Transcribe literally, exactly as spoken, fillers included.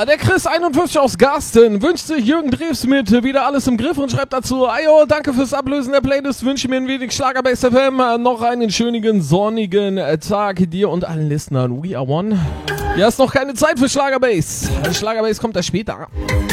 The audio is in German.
Ja, der Chris einundfünfzig aus Garsten wünscht sich Jürgen Drews mit wieder alles im Griff und schreibt dazu: Ayo, danke fürs Ablösen der Playlist, wünsche mir ein wenig Schlagerbase F M, noch einen schönen sonnigen Tag dir und allen Listenern. We are one. Ja, ist noch keine Zeit für Schlagerbase. Schlagerbase kommt da später.